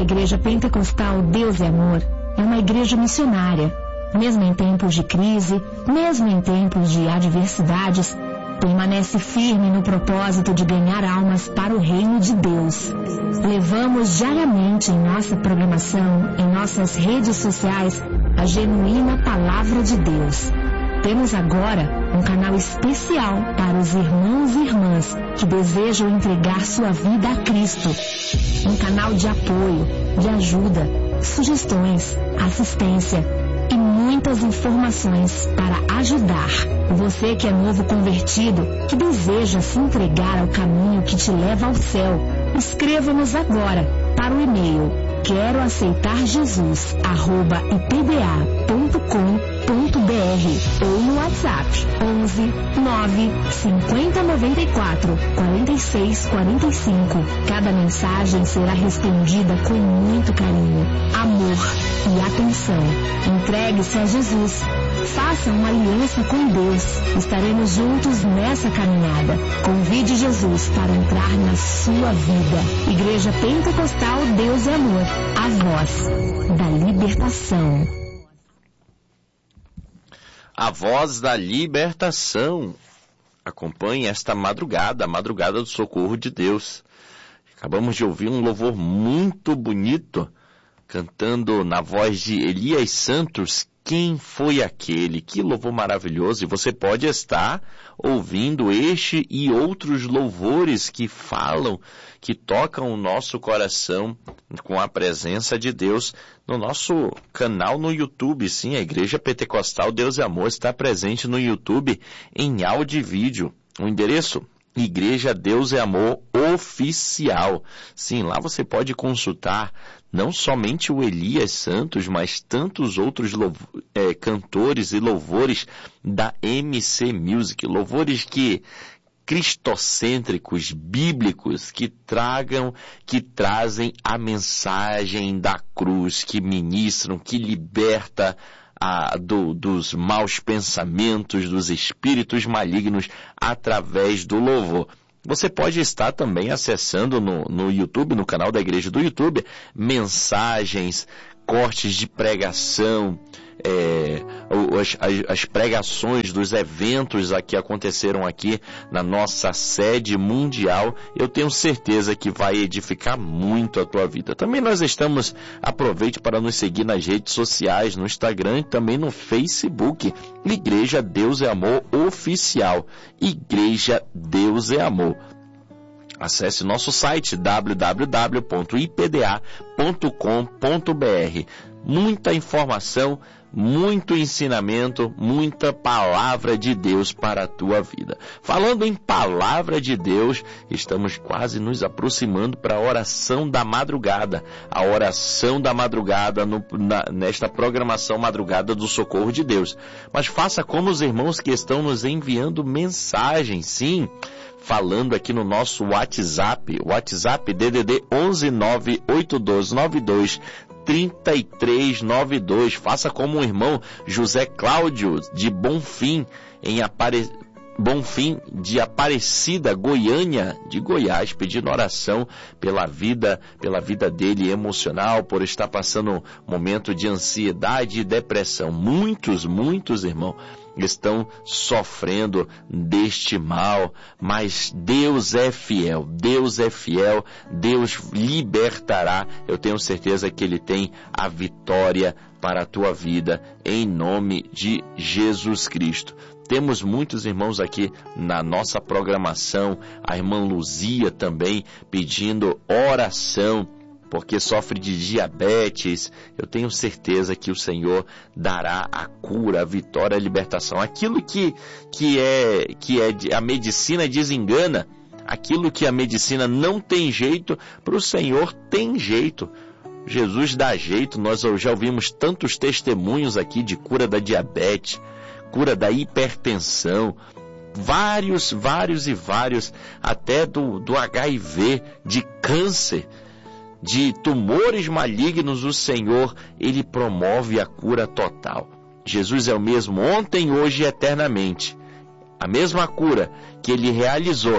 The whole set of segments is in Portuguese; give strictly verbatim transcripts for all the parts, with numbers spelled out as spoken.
Igreja Pentecostal Deus é Amor é uma igreja missionária. Mesmo em tempos de crise, mesmo em tempos de adversidades, permanece firme no propósito de ganhar almas para o reino de Deus. Levamos diariamente em nossa programação, em nossas redes sociais, a genuína Palavra de Deus. Temos agora um canal especial para os irmãos e irmãs que desejam entregar sua vida a Cristo. Um canal de apoio, de ajuda, sugestões, assistência e muitas informações para ajudar você que é novo convertido, que deseja se entregar ao caminho que te leva ao céu. Escreva-nos agora para o e-mail quero aceitar Jesus arroba i p b a ponto com ponto b r ou no WhatsApp onze nove cinquenta noventa e quatro quarenta e seis quarenta e cinco. Cada mensagem será respondida com muito carinho, amor e atenção. Entregue-se a Jesus. Faça uma aliança com Deus. Estaremos juntos nessa caminhada. Convide Jesus para entrar na sua vida. Igreja Pentecostal Deus é Amor, a voz da libertação. A voz da libertação. Acompanhe esta madrugada, a madrugada do socorro de Deus. Acabamos de ouvir um louvor muito bonito, cantando na voz de Elias Santos, Quem Foi Aquele? Que louvor maravilhoso! E você pode estar ouvindo este e outros louvores que falam, que tocam o nosso coração com a presença de Deus no nosso canal no YouTube. Sim, a Igreja Pentecostal Deus é Amor está presente no YouTube em áudio e vídeo. O endereço? Igreja Deus é Amor Oficial. Sim, lá você pode consultar não somente o Elias Santos, mas tantos outros é, cantores e louvores da M C Music. Louvores que cristocêntricos, bíblicos, que tragam, que trazem a mensagem da cruz, que ministram, que liberta A, do, dos maus pensamentos, dos espíritos malignos, através do louvor. Você pode estar também acessando no, no YouTube, no canal da Igreja do YouTube, mensagens, cortes de pregação, é, as, as pregações dos eventos que aconteceram aqui na nossa sede mundial. Eu tenho certeza que vai edificar muito a tua vida. Também nós estamos, aproveite para nos seguir nas redes sociais, no Instagram e também no Facebook. Igreja Deus é Amor Oficial. Igreja Deus é Amor. Acesse nosso site w w w ponto i p d a ponto com ponto b r. Muita informação, muito ensinamento, muita palavra de Deus para a tua vida. Falando em palavra de Deus, estamos quase nos aproximando para a oração da madrugada. A oração da madrugada no, na, nesta programação madrugada do Socorro de Deus. Mas faça como os irmãos que estão nos enviando mensagens, sim, falando aqui no nosso WhatsApp, WhatsApp D D D onze nove oito dois nove dois trinta e três noventa e dois. Faça como o irmão José Cláudio de Bonfim, em Apare... Bonfim de Aparecida, Goiânia, de Goiás, pedindo oração pela vida, pela vida dele emocional, por estar passando um momento de ansiedade e depressão. Muitos, muitos irmãos estão sofrendo deste mal, mas Deus é fiel, Deus é fiel, Deus libertará. Eu tenho certeza que Ele tem a vitória para a tua vida, em nome de Jesus Cristo. Temos muitos irmãos aqui na nossa programação, a irmã Luzia também pedindo oração, porque sofre de diabetes. Eu tenho certeza que o Senhor dará a cura, a vitória, a libertação. Aquilo que, que, é, que é a medicina desengana, aquilo que a medicina não tem jeito, para o Senhor tem jeito. Jesus dá jeito. Nós já ouvimos tantos testemunhos aqui de cura da diabetes, cura da hipertensão, vários, vários e vários, até do, do H I V, de câncer, de tumores malignos. O Senhor, Ele promove a cura total. Jesus é o mesmo ontem, hoje e eternamente. A mesma cura que Ele realizou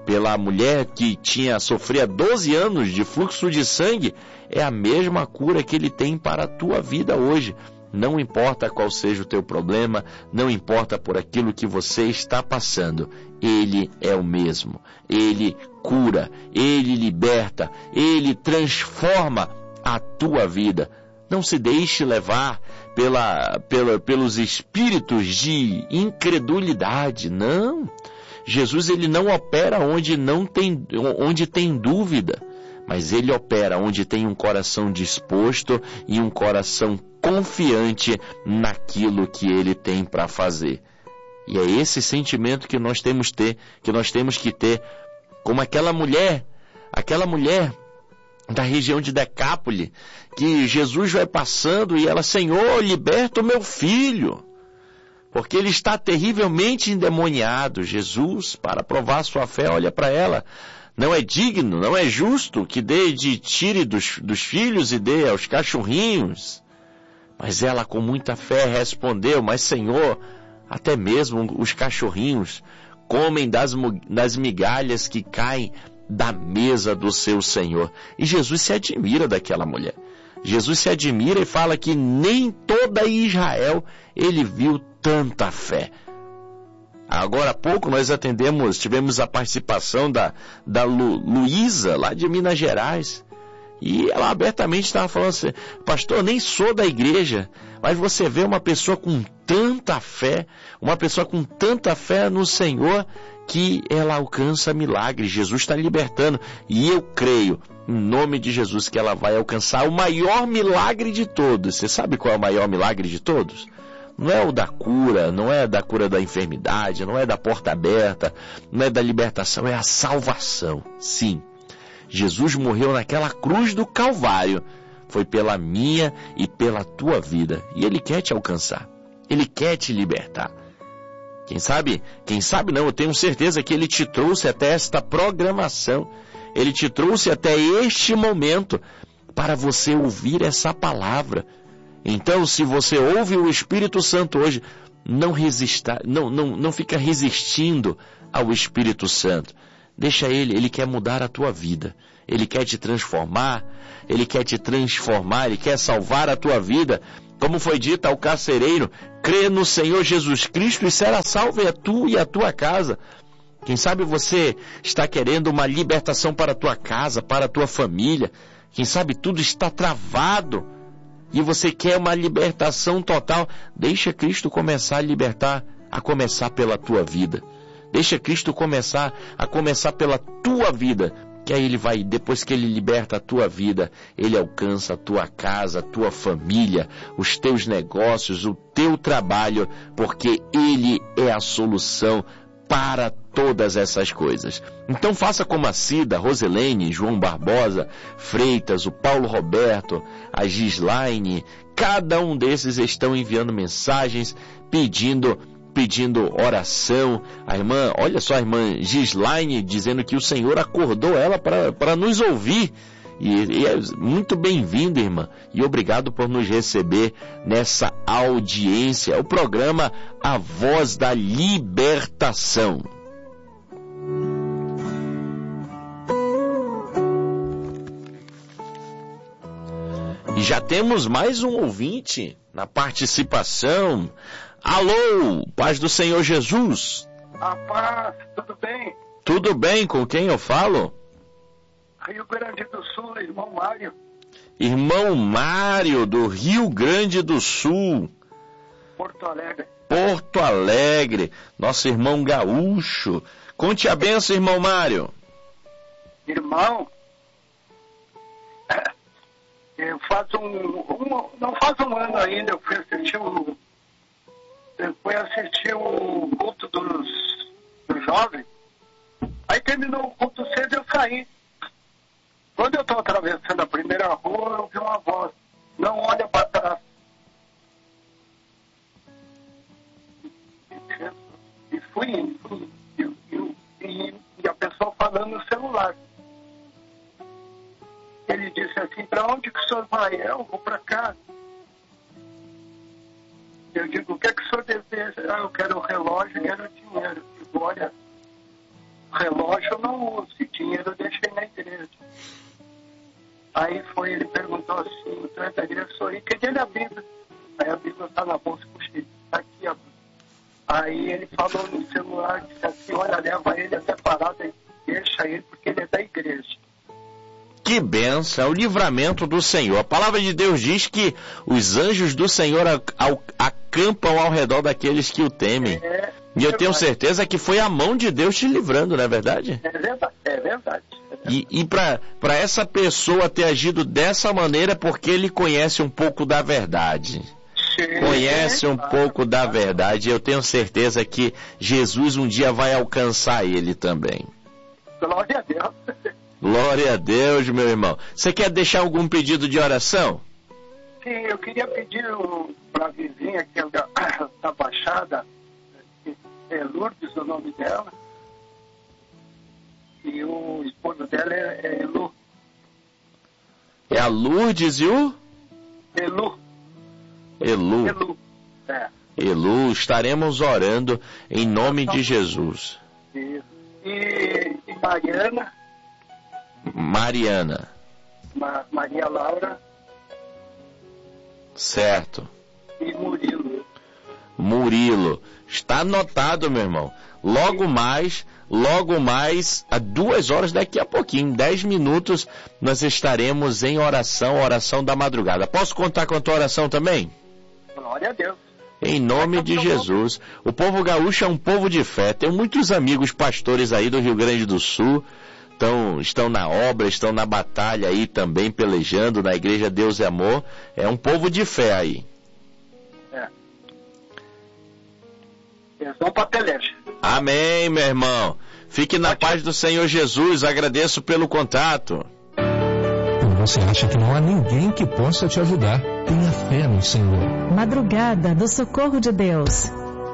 pela mulher que tinha sofria doze anos de fluxo de sangue, é a mesma cura que ele tem para a tua vida hoje. Não importa qual seja o teu problema, não importa por aquilo que você está passando, Ele é o mesmo. Ele cura, Ele liberta, Ele transforma a tua vida. Não se deixe levar pela, pela, pelos espíritos de incredulidade, não. Jesus, ele não opera onde, não tem, onde tem dúvida, mas ele opera onde tem um coração disposto e um coração confiante naquilo que ele tem para fazer. E é esse sentimento que nós temos ter, que nós temos que ter, como aquela mulher, aquela mulher da região de Decápole, que Jesus vai passando e ela, Senhor, liberta o meu filho, porque ele está terrivelmente endemoniado. Jesus, para provar sua fé, olha para ela. Não é digno, não é justo que dê de tire dos, dos filhos e dê aos cachorrinhos. Mas ela com muita fé respondeu, mas Senhor, até mesmo os cachorrinhos comem das, das migalhas que caem da mesa do seu Senhor. E Jesus se admira daquela mulher. Jesus se admira e fala que nem toda Israel ele viu tanta fé. Agora há pouco nós atendemos, tivemos a participação da, da Lu, Luísa, lá de Minas Gerais. E ela abertamente estava falando assim, pastor, nem sou da igreja, mas você vê uma pessoa com tanta fé, uma pessoa com tanta fé no Senhor, que ela alcança milagres. Jesus está libertando. E eu creio, em nome de Jesus, que ela vai alcançar o maior milagre de todos. Você sabe qual é o maior milagre de todos? Não é o da cura, não é da cura da enfermidade, não é da porta aberta, não é da libertação, é a salvação. Sim, Jesus morreu naquela cruz do Calvário. Foi pela minha e pela tua vida. E Ele quer te alcançar. Ele quer te libertar. Quem sabe, quem sabe não, eu tenho certeza que Ele te trouxe até esta programação. Ele te trouxe até este momento para você ouvir essa palavra. Então, se você ouve o Espírito Santo hoje, não resista, não, não, não fica resistindo ao Espírito Santo. Deixa Ele, Ele quer mudar a tua vida. Ele quer te transformar, Ele quer te transformar, Ele quer salvar a tua vida. Como foi dito ao carcereiro, crê no Senhor Jesus Cristo e será salvo a tu e a tua casa. Quem sabe você está querendo uma libertação para a tua casa, para a tua família. Quem sabe tudo está travado e você quer uma libertação total. Deixa Cristo começar a libertar, a começar pela tua vida. Deixa Cristo começar a começar pela tua vida, que aí Ele vai, depois que Ele liberta a tua vida, Ele alcança a tua casa, a tua família, os teus negócios, o teu trabalho, porque Ele é a solução para todas essas coisas. Então faça como a Cida, Roselene, João Barbosa, Freitas, o Paulo Roberto, a Gislaine, cada um desses estão enviando mensagens pedindo pedindo oração. A irmã, olha só, a irmã Gislaine dizendo que o Senhor acordou ela para nos ouvir. E, e é muito bem-vinda, irmã, e obrigado por nos receber nessa audiência, o programa A Voz da Libertação. E já temos mais um ouvinte na participação. Alô, paz do Senhor Jesus. A paz, tudo bem? Tudo bem, com quem eu falo? Rio Grande do Sul, irmão Mário. Irmão Mário, do Rio Grande do Sul. Porto Alegre. Porto Alegre, nosso irmão gaúcho. Conte a benção, irmão Mário. Irmão, eu faço um, um, não faz um ano ainda, eu fui assistir o, eu fui assistir o culto dos, dos jovens. Aí terminou o culto cedo e eu saí. Quando eu estou atravessando a primeira rua, eu ouvi uma voz: não olha para trás. E fui indo, e, e, e, e a pessoa falando no celular. Ele disse assim: para onde que o senhor vai? Eu vou para cá. Eu digo: o que é que o senhor deseja? Ah, eu quero o relógio e quero o dinheiro. Eu digo: olha, relógio eu não uso, e dinheiro eu deixei na igreja. Aí foi, ele perguntou assim, tu é da igreja? Sou aí, que ele a Bíblia? Aí a Bíblia está na bolsa, puxei, está aqui a Bíblia. Aí ele falou no celular, disse assim, olha, leva ele até parada e deixa ele, porque ele é da igreja. Que bênção, é o livramento do Senhor. A palavra de Deus diz que os anjos do Senhor acampam ao redor daqueles que o temem. É, e eu é tenho certeza que foi a mão de Deus te livrando, não é verdade? É verdade, é verdade. É verdade. E, e para essa pessoa ter agido dessa maneira é porque ele conhece um pouco da verdade. Sim, conhece um claro, pouco da verdade. Eu tenho certeza que Jesus um dia vai alcançar ele também. Glória a Deus. Glória a Deus, meu irmão. Você quer deixar algum pedido de oração? Sim, eu queria pedir para a vizinha que é da, da Baixada, é Lourdes o nome dela, e o esposo dela é, é Elu. É a Lourdes e o? Elu. Elu. Elu. É. Elu, estaremos orando em nome de Jesus. Isso. E, e Mariana. Mariana. Ma, Maria Laura. Certo. E Murilo. Murilo. Está anotado, meu irmão. Logo mais, logo mais, a duas horas daqui a pouquinho, dez minutos, nós estaremos em oração, oração da madrugada. Posso contar com a tua oração também? Glória a Deus. Em nome de Jesus. O povo gaúcho é um povo de fé. Tenho muitos amigos pastores aí do Rio Grande do Sul. Estão, estão na obra, estão na batalha aí também, pelejando na Igreja Deus e Amor. É um povo de fé aí. É. Eles vão para peleja. Amém, meu irmão. Fique na paz do Senhor Jesus. Agradeço pelo contato. Você acha que não há ninguém que possa te ajudar? Tenha fé no Senhor. Madrugada do Socorro de Deus.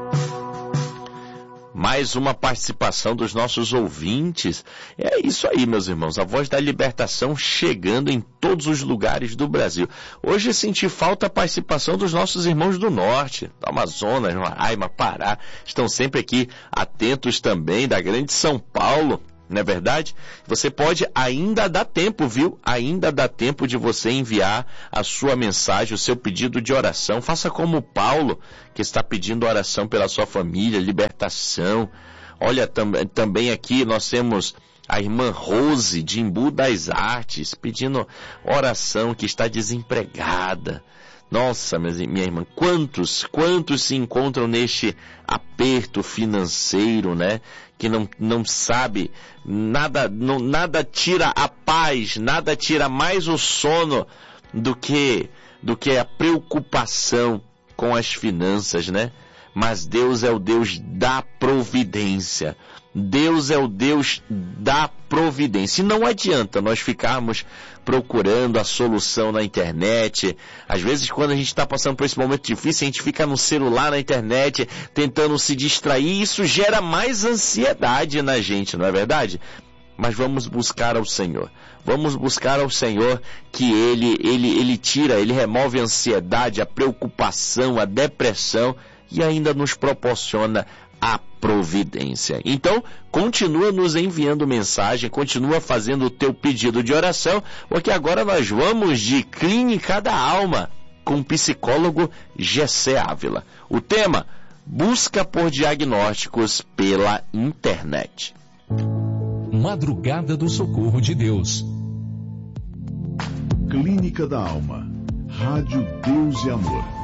Mais uma participação dos nossos ouvintes. É isso aí, meus irmãos. A voz da libertação chegando em todos os lugares do Brasil. Hoje senti falta a participação dos nossos irmãos do norte, do Amazonas, Roraima, Pará. Estão sempre aqui atentos também, da grande São Paulo. Não é verdade? Você pode, ainda dá tempo, viu? Ainda dá tempo de você enviar a sua mensagem, o seu pedido de oração. Faça como o Paulo, que está pedindo oração pela sua família, libertação. Olha, tam, também aqui nós temos a irmã Rose, de Embu das Artes, pedindo oração, que está desempregada. Nossa, minha irmã, quantos, quantos se encontram neste aperto financeiro, né? Que não, não sabe, nada, não, nada tira a paz, nada tira mais o sono do que, do que a preocupação com as finanças, né? Mas Deus é o Deus da providência. Deus é o Deus da providência. E não adianta nós ficarmos procurando a solução na internet. Às vezes, quando a gente está passando por esse momento difícil, a gente fica no celular, na internet, tentando se distrair. Isso gera mais ansiedade na gente, não é verdade? Mas vamos buscar ao Senhor. Vamos buscar ao Senhor, que Ele, Ele, Ele tira, Ele remove a ansiedade, a preocupação, a depressão, e ainda nos proporciona a providência. Então, continua nos enviando mensagem, continua fazendo o teu pedido de oração, porque agora nós vamos de Clínica da Alma, com o psicólogo Gessé Ávila. O tema, busca por diagnósticos pela internet. Madrugada do Socorro de Deus. Clínica da Alma. Rádio Deus e Amor.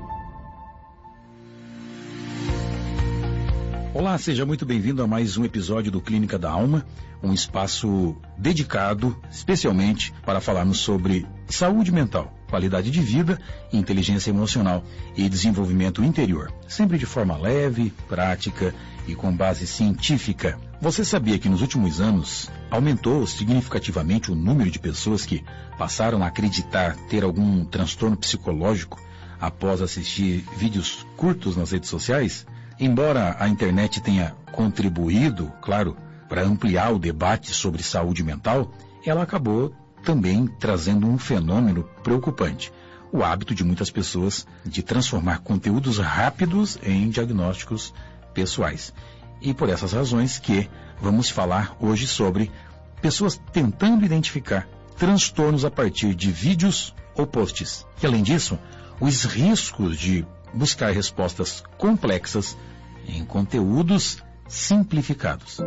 Olá, seja muito bem-vindo a mais um episódio do Clínica da Alma, um espaço dedicado especialmente para falarmos sobre saúde mental, qualidade de vida, inteligência emocional e desenvolvimento interior, sempre de forma leve, prática e com base científica. Você sabia que nos últimos anos aumentou significativamente o número de pessoas que passaram a acreditar ter algum transtorno psicológico após assistir vídeos curtos nas redes sociais? Embora a internet tenha contribuído, claro, para ampliar o debate sobre saúde mental, ela acabou também trazendo um fenômeno preocupante: o hábito de muitas pessoas de transformar conteúdos rápidos em diagnósticos pessoais. E por essas razões que vamos falar hoje sobre pessoas tentando identificar transtornos a partir de vídeos ou posts. E além disso, os riscos de buscar respostas complexas em conteúdos simplificados.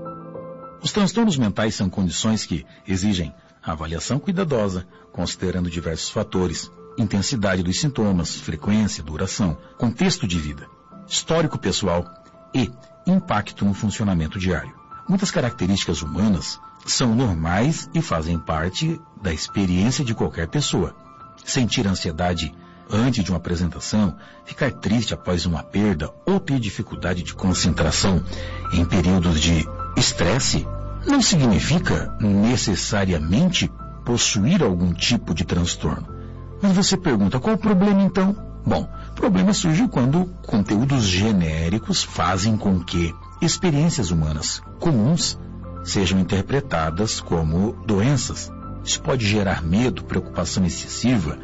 Os transtornos mentais são condições que exigem avaliação cuidadosa, considerando diversos fatores: intensidade dos sintomas, frequência, duração, contexto de vida, histórico pessoal e impacto no funcionamento diário. Muitas características humanas são normais e fazem parte da experiência de qualquer pessoa. Sentir ansiedade antes de uma apresentação, ficar triste após uma perda ou ter dificuldade de concentração em períodos de estresse não significa necessariamente possuir algum tipo de transtorno. Mas você pergunta, qual o problema então? Bom, o problema surge quando conteúdos genéricos fazem com que experiências humanas comuns sejam interpretadas como doenças. Isso pode gerar medo, preocupação excessiva,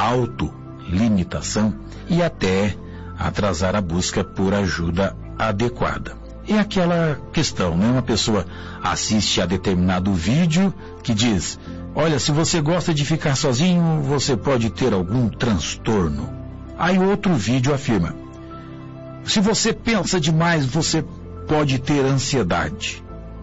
autolimitação e até atrasar a busca por ajuda adequada. É aquela questão, né? Uma pessoa assiste a determinado vídeo que diz: olha, se você gosta de ficar sozinho, você pode ter algum transtorno. Aí outro vídeo afirma: se você pensa demais, você pode ter ansiedade.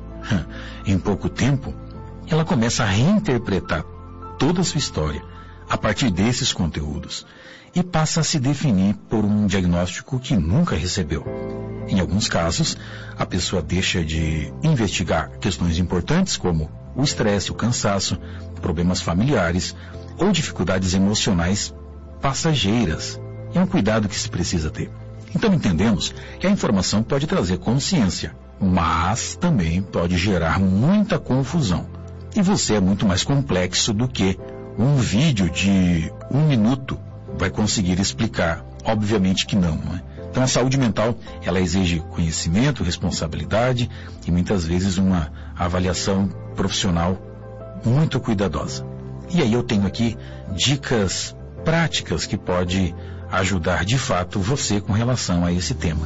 Em pouco tempo, ela começa a reinterpretar toda a sua história a partir desses conteúdos e passa a se definir por um diagnóstico que nunca recebeu. Em alguns casos, a pessoa deixa de investigar questões importantes como o estresse, o cansaço, problemas familiares ou dificuldades emocionais passageiras. É um cuidado que se precisa ter. Então entendemos que a informação pode trazer consciência, mas também pode gerar muita confusão. E você é muito mais complexo do que um vídeo de um minuto vai conseguir explicar. Obviamente que não, não é? Então a saúde mental, ela exige conhecimento, responsabilidade e muitas vezes uma avaliação profissional muito cuidadosa. E aí eu tenho aqui dicas práticas que pode ajudar de fato você com relação a esse tema.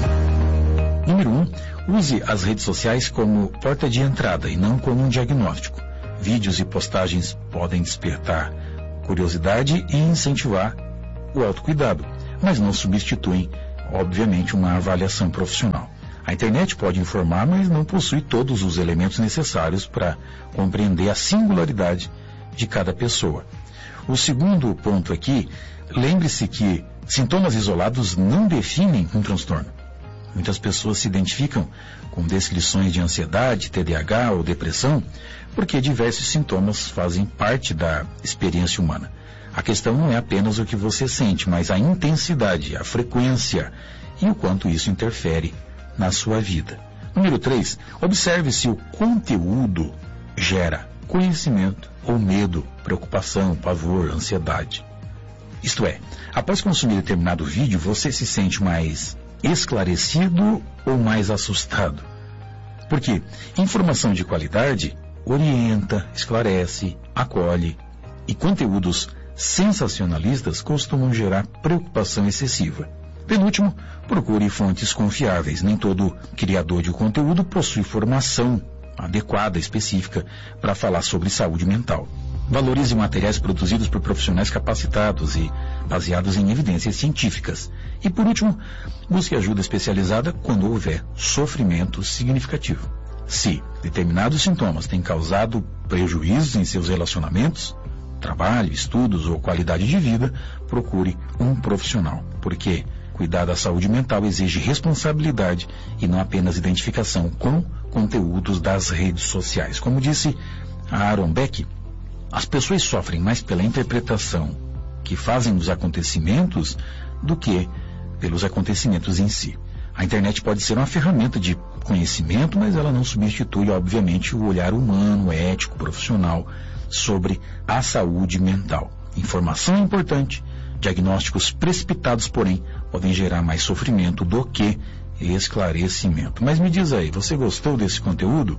Número um, use as redes sociais como porta de entrada e não como um diagnóstico. Vídeos e postagens podem despertar curiosidade e incentivar o autocuidado, mas não substituem, obviamente, uma avaliação profissional. A internet pode informar, mas não possui todos os elementos necessários para compreender a singularidade de cada pessoa. O segundo ponto aqui, lembre-se que sintomas isolados não definem um transtorno. Muitas pessoas se identificam com descrições de ansiedade, T D A H ou depressão, porque diversos sintomas fazem parte da experiência humana. A questão não é apenas o que você sente, mas a intensidade, a frequência e o quanto isso interfere na sua vida. Número três, observe se o conteúdo gera conhecimento ou medo, preocupação, pavor, ansiedade. Isto é, após consumir determinado vídeo, você se sente mais esclarecido ou mais assustado? Porque informação de qualidade orienta, esclarece, acolhe, e conteúdos sensacionalistas costumam gerar preocupação excessiva. Penúltimo, procure fontes confiáveis. Nem todo criador de conteúdo possui formação adequada, específica, para falar sobre saúde mental. Valorize materiais produzidos por profissionais capacitados e baseados em evidências científicas. E, por último, busque ajuda especializada quando houver sofrimento significativo. Se determinados sintomas têm causado prejuízos em seus relacionamentos, trabalho, estudos ou qualidade de vida, procure um profissional, porque cuidar da saúde mental exige responsabilidade e não apenas identificação com conteúdos das redes sociais. Como disse Aaron Beck, as pessoas sofrem mais pela interpretação que fazem dos acontecimentos do que pelos acontecimentos em si. A internet pode ser uma ferramenta de conhecimento, mas ela não substitui, obviamente, o olhar humano, ético, profissional sobre a saúde mental. Informação é importante, diagnósticos precipitados, porém, podem gerar mais sofrimento do que esclarecimento. Mas me diz aí, você gostou desse conteúdo?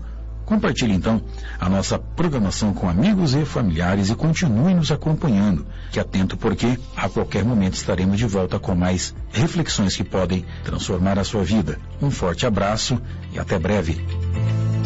Compartilhe então a nossa programação com amigos e familiares e continue nos acompanhando, que atento porque a qualquer momento estaremos de volta com mais reflexões que podem transformar a sua vida. Um forte abraço e até breve.